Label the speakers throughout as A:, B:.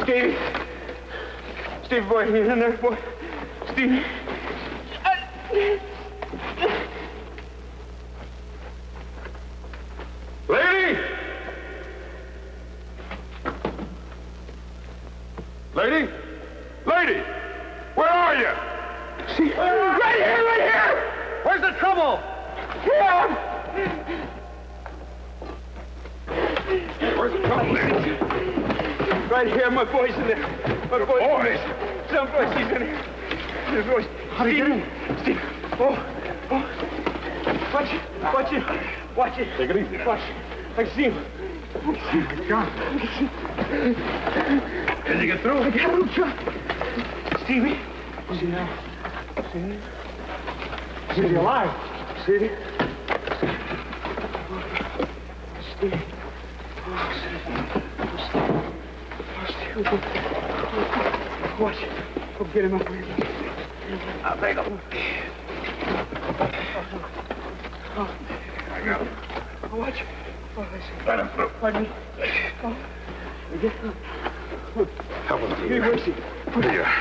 A: Stevie. Stevie, boy, you in there, boy? Stevie. Lady! Lady? Lady! Where are you? See, right here, right here!
B: Where's the trouble?
A: Here! Where's the trouble, lady? Right here, my boy's in there. My boy's. Someplace he's in here. His voice.
B: How did he get in?
A: Steve. Oh. Watch it. Watch it.
B: Take it easy now.
A: Watch. I see him.
B: He's gone. Can you get through?
A: I got him, Chuck. Stevie. See now. See?
B: Is he alive?
A: See? Steve. Watch. Go get him up here. I'll take him.
B: I got him.
A: Watch.
B: Let him through.
A: Pardon me.
B: Help him through.
A: Here, where's he?
B: Here you are.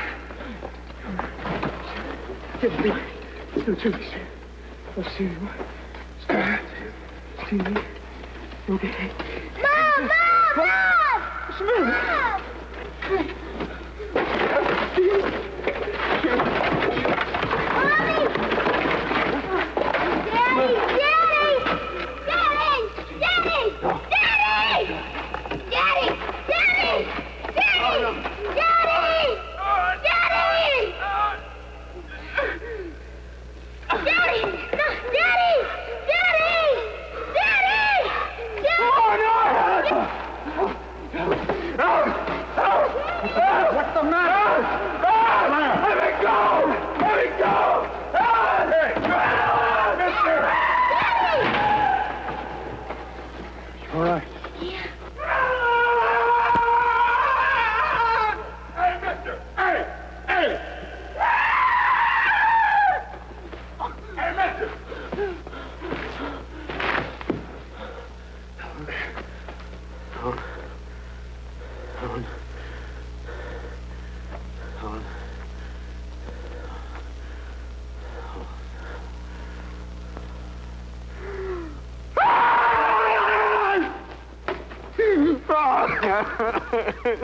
A: Get me. Do to me, sir. Oh, Stevie. Stevie. Okay.
C: Mom!
A: What's the matter?
B: What's the matter?
A: Let me go! Let me go! Hey! Mister!
B: All right.
A: Hey, mister! Hey! Hey! Hey, mister! Helen!